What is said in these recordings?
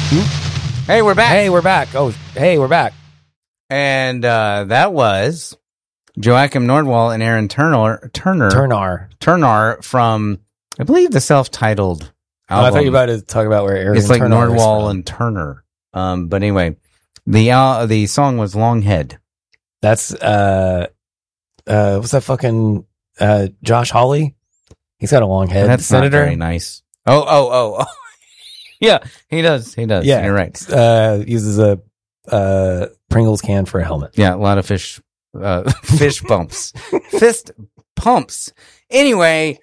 Hey, we're back. Hey, we're back. Oh, hey, we're back. And that was Joachim Nordwall and Aaron Turner from, I believe, the self-titled album. I thought you were about to talk about where Aaron It's like Turner Nordwall and Turner. But anyway, the song was Longhead. That's what's that fucking Josh Hawley? He's got a long head. That's Senator. not very nice. Oh. Yeah, he does. Yeah, you're right. Uses a Pringles can for a helmet. Yeah, a lot of fish bumps, fist pumps. Anyway,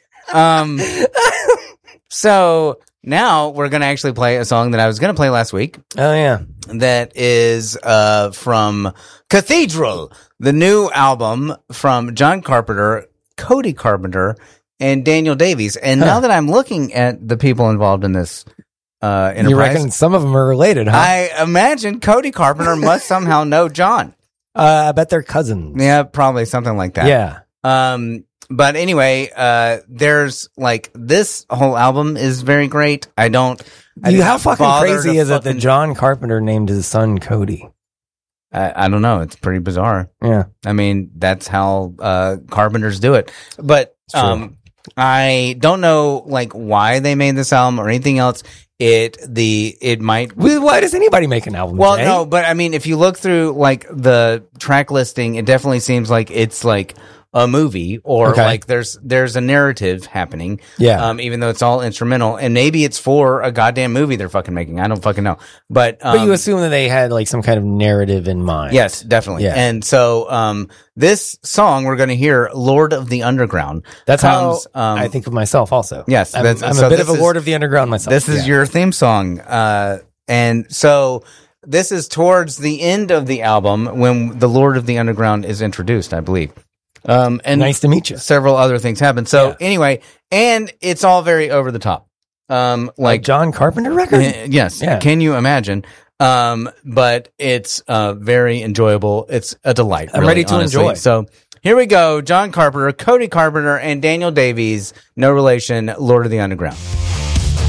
so now we're gonna actually play a song that I was gonna play last week. Oh yeah, that is from Cathedral, the new album from John Carpenter, Cody Carpenter, and Daniel Davies. And now that I'm looking at the people involved in this enterprise, you reckon some of them are related, huh? I imagine Cody Carpenter must somehow know John. I bet they're cousins. Yeah, probably something like that. Yeah. But anyway, there's like this whole album is very great. How fucking crazy is it that John Carpenter named his son Cody? I don't know. It's pretty bizarre. Yeah. I mean, that's how Carpenters do it. But I don't know like why they made this album or anything else. It might. Why does anybody make an album? Well, Jay? no, but I mean, if you look through like the track listing, it definitely seems like it's like a movie or like there's a narrative happening. Yeah. Even though it's all instrumental, and maybe it's for a goddamn movie they're fucking making. I don't fucking know. But you assume that they had like some kind of narrative in mind. Yes, definitely. Yeah. And so this song we're going to hear, Lord of the Underground. That's how I think of myself also. Yes. I'm a bit of a Lord of the Underground myself. This is your theme song. And so this is towards the end of the album when the Lord of the Underground is introduced, I believe. And nice to meet you. Several other things happen. So anyway, and it's all very over the top. Like John Carpenter record? Yes. Yeah. Can you imagine? But it's very enjoyable. It's a delight. I'm really, ready to honestly. enjoy. So here we go. John Carpenter, Cody Carpenter, and Daniel Davies. No relation. Lord of the Underground.